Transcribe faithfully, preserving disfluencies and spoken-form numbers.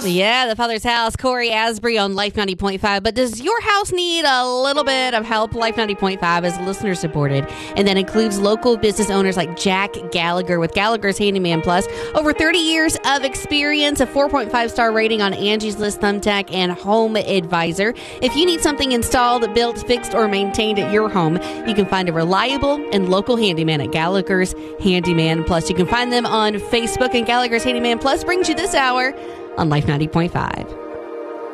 Yeah, the Father's House, Corey Asbury on Life ninety point five. But does your house need a little bit of help? Life ninety point five is listener supported, and that includes local business owners like Jack Gallagher with Gallagher's Handyman Plus. Over thirty years of experience, a four point five star rating on Angie's List, Thumbtack, and Home Advisor. If you need something installed, built, fixed, or maintained at your home, you can find a reliable and local handyman at Gallagher's Handyman Plus. You can find them on Facebook, and Gallagher's Handyman Plus brings you this hour on Life ninety point five.